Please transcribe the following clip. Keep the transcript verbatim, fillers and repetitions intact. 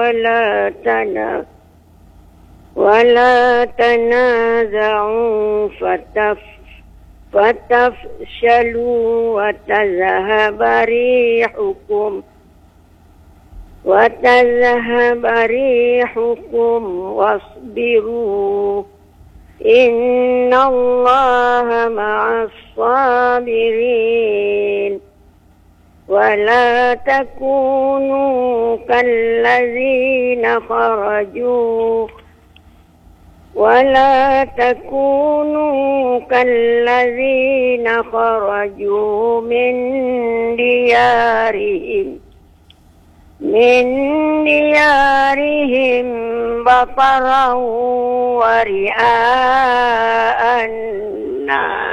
ولا تنا ولا تنازعوا فتف فتفشلوا وتذهب ريحكم وتذهب ريحكم واصبروا إن الله مع الصابرين. ولا تكونوا كالذين خرجوا ولا تكونوا كالذين خرجوا من ديارهم من ديارهم بطرا ورئاء الناس